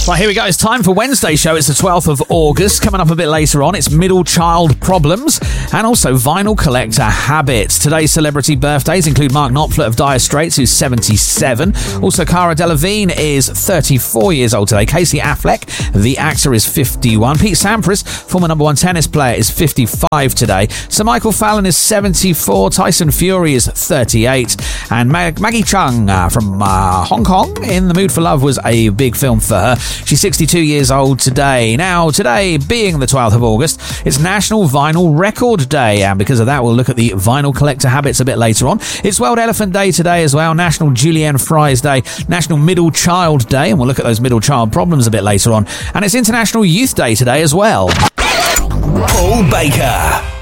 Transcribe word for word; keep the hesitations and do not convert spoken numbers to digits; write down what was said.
Right, here we go. It's time for Wednesday's show. It's the twelfth of August. Coming up a bit later on, it's middle child problems and also vinyl collector habits. Today's celebrity birthdays include Mark Knopfler of Dire Straits, who's seventy-seven. Also, Cara Delevingne is thirty-four years old today. Casey Affleck, the actor, is fifty-one. Pete Sampras, former number one tennis player, is fifty-five today. Sir Michael Fallon is seventy-four. Tyson Fury is thirty-eight. And Mag- Maggie Chung uh, from uh, Hong Kong, In the Mood for Love, was a big film for her. She's sixty-two years old today. Now, today being the twelfth of August, it's National Vinyl Record Day, and because of that, we'll look at the vinyl collector habits a bit later on. It's World Elephant Day today as well, National Julienne Fries Day, National Middle Child Day, and we'll look at those middle child problems a bit later on. And it's International Youth Day today as well. Paul Baker.